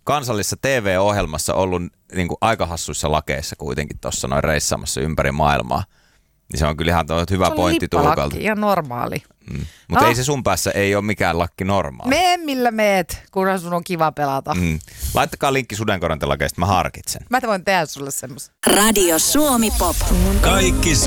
kansallisessa TV-ohjelmassa ollut niin kuin aika hassuissa lakeissa kuitenkin tuossa noin reissaamassa ympäri maailmaa. Niin se on kyllä ihan hyvä pointti Tuukalta. Se on lippalakki ja normaali. Mutta ei se sun päässä ei ole mikään lakki normaali. Mene millä meet, kunhan sun on kiva pelata. Laittakaa linkki sudenkorantelakeista, mä harkitsen. Mä voin tehdä sulle semmoisen. Radio Suomi Pop. Kaikki